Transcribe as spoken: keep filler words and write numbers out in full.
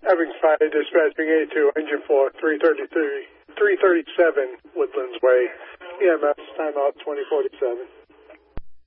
Evans Fire Dispatching A two, engine four, three thirty-three, three thirty-seven Woodlands Way, E M S, timeout twenty forty-seven.